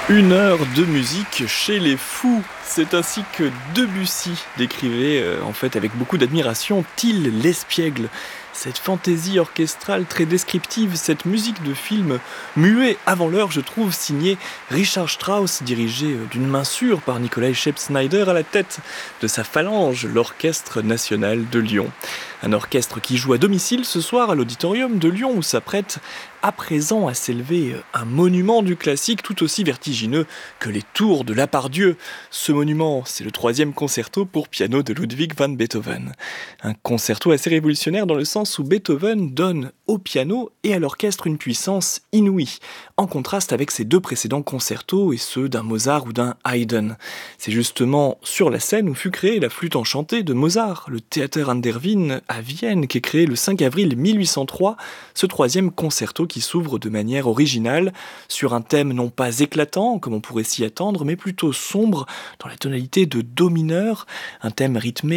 Une heure de musique chez les fous. C'est ainsi que Debussy décrivait, en fait avec beaucoup d'admiration, Till l'espiègle. Cette fantaisie orchestrale très descriptive, cette musique de film muet avant l'heure, je trouve, signée Richard Strauss, dirigé d'une main sûre par Nikolai Scheib-Snyder à la tête de sa phalange, l'Orchestre national de Lyon. Un orchestre qui joue à domicile ce soir à l'Auditorium de Lyon où s'apprête à présent à s'élever un monument du classique tout aussi vertigineux que les tours de la Pardieu. Ce monument, c'est le 3e concerto pour piano de Ludwig van Beethoven. Un concerto assez révolutionnaire dans le sens où Beethoven donne au piano et à l'orchestre une puissance inouïe, en contraste avec ses deux précédents concertos et ceux d'un Mozart ou d'un Haydn. C'est justement sur la scène où fut créée la flûte enchantée de Mozart, le Theater an der Wien à Vienne, qui est créé le 5 avril 1803, ce 3e concerto qui s'ouvre de manière originale sur un thème non pas éclatant, comme on pourrait s'y attendre, mais plutôt sombre, dans la tonalité de do mineur, un thème rythmé